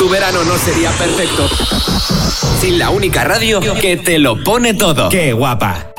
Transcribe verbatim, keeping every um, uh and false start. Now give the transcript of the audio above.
tu verano no sería perfecto sin la única radio que te lo pone todo. ¡Qué guapa!